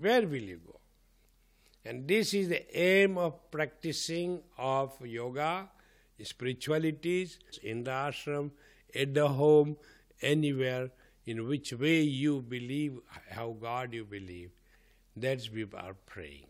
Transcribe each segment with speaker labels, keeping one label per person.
Speaker 1: Where will you go? And this is the aim of practicing of yoga, spiritualities, in the ashram, at the home, anywhere, in which way you believe, how God you believe. That's we are praying.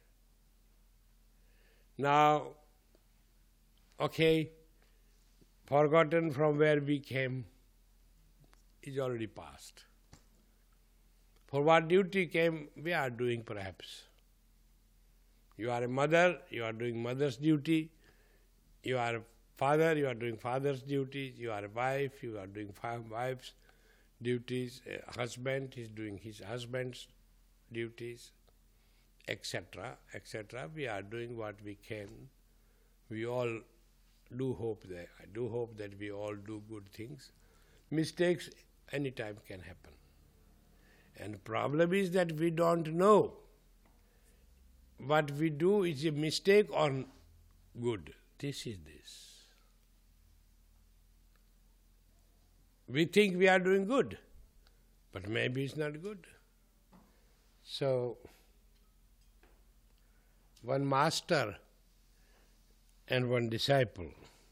Speaker 1: Now, okay, forgotten from where we came is already past. For what duty came, we are doing perhaps. You are a mother, you are doing mother's duty. You are a father, you are doing father's duties. You are a wife, you are doing wife's duties. A husband is doing his husband's duties, etc., etc. We are doing what we can. We all do hope that, I do hope that we all do good things. Mistakes anytime can happen. And the problem is that we don't know what we do is a mistake or good. This is this. We think we are doing good, but maybe it's not good. So, one master and one disciple.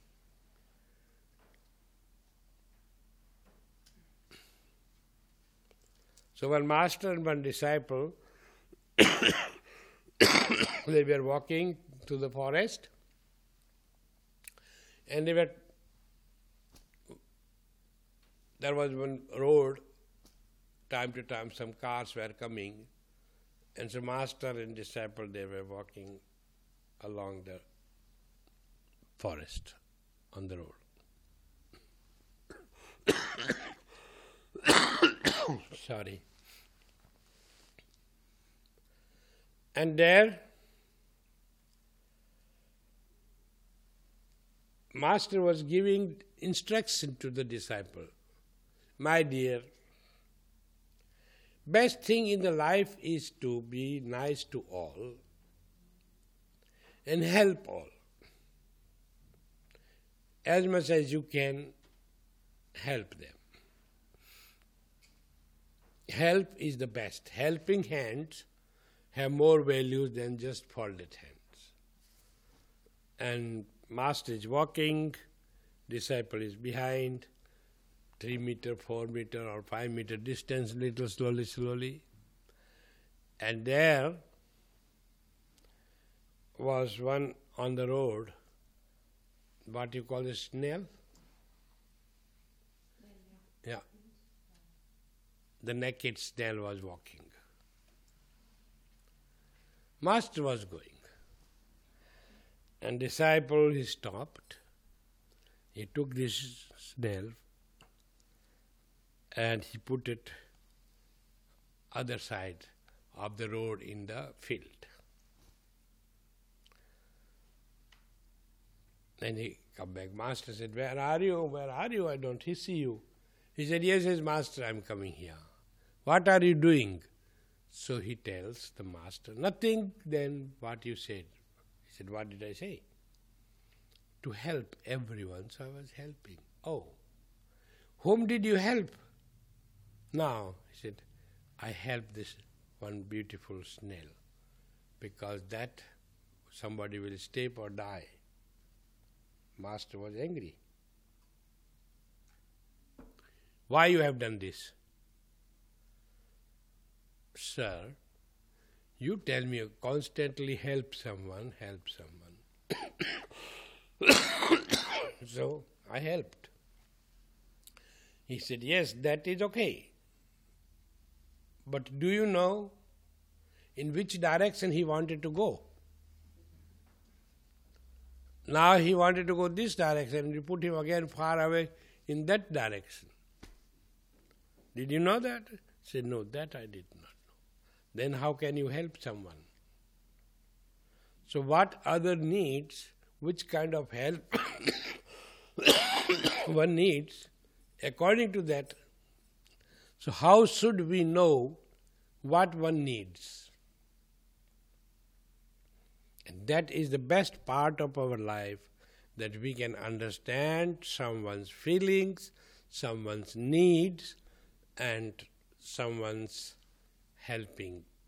Speaker 1: So one master and one disciple, they were walking to the forest, and there was one road, time to time some cars were coming, and so master and disciple, they were walking along the forest on the road. Sorry. And there, master was giving instruction to the disciple. My dear, best thing in the life is to be nice to all and help all. As much as you can, help them. Help is the best. Helping hands have more value than just folded hands. And master is walking, disciple is behind, 3 meter, 4 meter or 5 meter distance, little slowly. And there was one on the road, what you call a snail? Yeah. The naked snail was walking. Master was going. And disciple, he stopped. He took this snail and he put it other side of the road in the field. Then he come back. Master said, "Where are you? Where are you? I don't see you." He said, "Yes, master, I'm coming here." "What are you doing?" So he tells the master, "Nothing." Then what you said? He said, "What did I say?" "To help everyone, so I was helping." "Oh, whom did you help?" "Now," he said, "I helped this one beautiful snail, because that somebody will step or die." Master was angry. "Why you have done this?" "Sir, you tell me you constantly help someone. So I helped." He said, "Yes, that is okay. But do you know in which direction he wanted to go? Now he wanted to go this direction, and you put him again far away in that direction. Did you know that?" He said, "No, that I did not know." "Then how can you help someone?" So what other needs, which kind of help one needs, according to that. So how should we know what one needs? And that is the best part of our life, that we can understand someone's feelings, someone's needs, and someone's helping